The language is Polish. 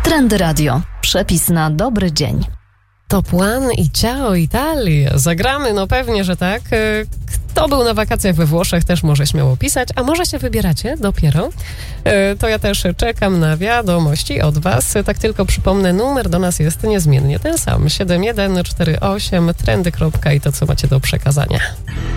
Trendy Radio. Przepis na dobry dzień. Top One i Ciao Italia. Zagramy? No pewnie, że tak. Kto był na wakacjach we Włoszech, też może śmiało pisać, a może się wybieracie dopiero? To ja też czekam na wiadomości od was. Tak tylko przypomnę, numer do nas jest niezmiennie ten sam. 7148 trendy. I to, co macie do przekazania.